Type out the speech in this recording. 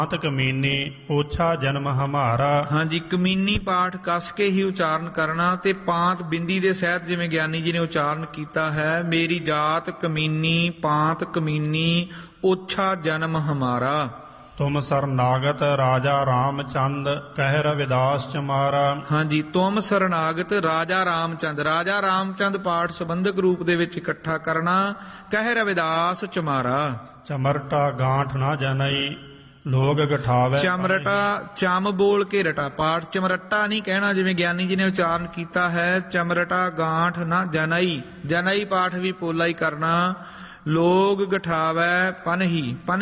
ਮਾਤ ਕਮੀਨੀ ਓਛਾ ਜਨਮ ਹਮਾਰਾ। ਹਾਂਜੀ, ਕਮੀਨੀ ਪਾਠ ਕੱਸ ਕੇ ਹੀ ਉਚਾਰਨ ਕਰਨਾ ਤੇ ਪਾਂਤ ਬਿੰਦੀ ਦੇ ਸਹਿਤ ਜਿਵੇਂ ਗਿਆਨੀ ਜੀ ਨੇ ਉਚਾਰਨ ਕੀਤਾ ਹੈ, ਮੇਰੀ ਜਾਤ ਕਮੀਨੀ ਪਾਂਤ ਕਮੀਨੀ ਓਛਾ ਜਨਮ ਹਮਾਰਾ। ਤੁਮ ਸਰਨਾਗਤ ਰਾਜਾ ਰਾਮਚੰਦ ਕਹਿ ਰਵਿਦਾਸ ਚਮਾਰਾ। ਹਾਂਜੀ, ਤੁਮ ਸਰਨਾਗਤ ਰਾਜਾ ਰਾਮਚੰਦ, ਰਾਜਾ ਰਾਮਚੰਦ ਪਾਠ ਸੰਬੰਧਕ ਰੂਪ ਦੇ ਵਿੱਚ ਇਕੱਠਾ ਕਰਨਾ, ਕਹਿ ਰਵਿਦਾਸ ਚਮਾਰਾ। ਚਮਰਟਾ ਗਾਂਠ ਨਾ ਜਨਈ ਲੋਗ ਗਠਾਵੇ। ਚਮਰਟਾ ਚਮ ਬੋਲ ਕੇ ਰਟਾ, ਪਾਠ ਚਮਰਟਾ ਨਹੀਂ ਕਹਿਣਾ ਜਿਵੇਂ ਗਿਆਨੀ ਜੀ ਨੇ ਉਚਾਰਨ ਕੀਤਾ ਹੈ। ਚਮਰਟਾ ਗਾਂਠ ਨਾ ਜਨਈ, ਜਨਈ ਪਾਠ ਵੀ ਪੋਲਾ ਹੀ ਕਰਨਾ। ਲੋਗ ਗਠਾਵੈ ਪਨਹੀ,